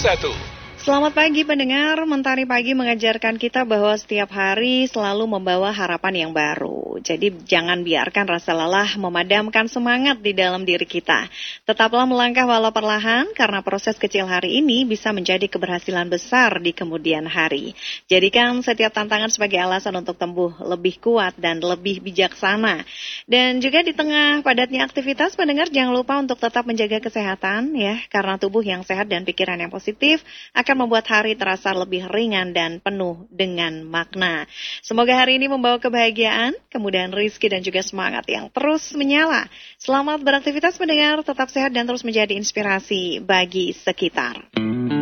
Selamat pagi pendengar, Mentari Pagi mengajarkan kita bahwa setiap hari selalu membawa harapan yang baru. Jadi jangan biarkan rasa lelah memadamkan semangat di dalam diri kita. Tetaplah melangkah walau perlahan karena proses kecil hari ini bisa menjadi keberhasilan besar di kemudian hari. Jadikan setiap tantangan sebagai alasan untuk tumbuh lebih kuat dan lebih bijaksana. Dan juga di tengah padatnya aktivitas, pendengar jangan lupa untuk tetap menjaga kesehatan ya, karena tubuh yang sehat dan pikiran yang positif akan membuat hari terasa lebih ringan dan penuh dengan makna. Semoga hari ini membawa kebahagiaan, kemudahan rezeki dan juga semangat yang terus menyala. Selamat beraktivitas pendengar, tetap sehat dan terus menjadi inspirasi bagi sekitar.